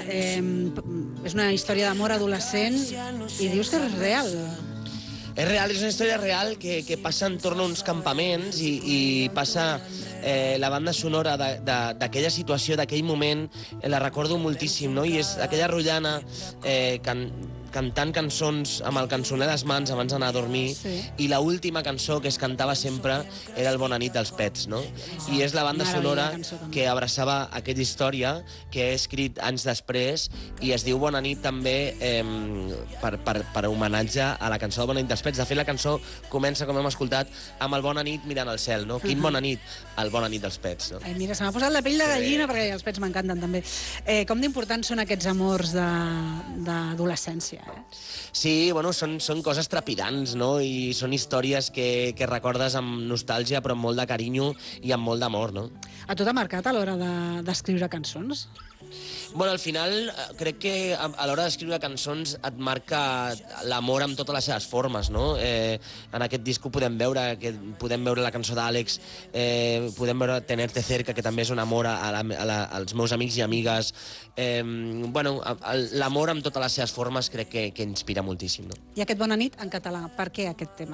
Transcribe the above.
és una història d'amor adolescent i dius que és real. És real, és una història real que passa entorn a uns campaments i passa la banda sonora d'aquella situació, d'aquell moment, la recordo moltíssim, no? I és aquella rotllana cantant cançons amb el cançoner a les mans abans d'anar a dormir, i l'última cançó que es cantava sempre era el Bona nit dels Pets, no? I és la banda sonora que abraçava aquella història que he escrit anys després i es diu Bona nit també per homenatge a la cançó de Bona nit dels Pets. De fet, la cançó comença, com hem escoltat, amb el Bona nit mirant al cel, no? Quin bona nit, el Bona nit dels Pets, no? Ai, mira, se m'ha posat la pell de gallina perquè els pets m'encanten també. Com d'importants són aquests amors d'adolescència? Sí, bueno, són coses trepidants, no? I són històries que recordes amb nostàlgia, però amb molt de carinyo i amb molt d'amor, no? A tu t'ha marcat a l'hora d'escriure cançons? Bueno, al final, crec que a l'hora d'escriure cançons et marca l'amor amb totes les seves formes, no? En aquest disc podem veure la cançó d'Àlex, podem veure Tenerte cerca, que també és un amor als meus amics i amigues. Bueno, l'amor amb totes les seves formes crec que inspira moltíssim, no? I aquest Bona nit en català, per què aquest tema?